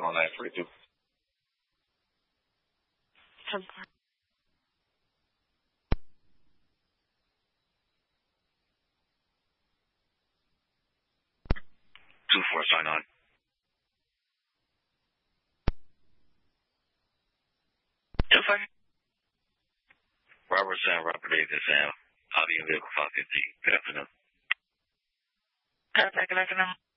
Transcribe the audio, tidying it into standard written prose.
on 942. 24 sign on. Robert Sam, Robert Davis, Sam. Audi and Vehicle 550. Good afternoon. Good afternoon.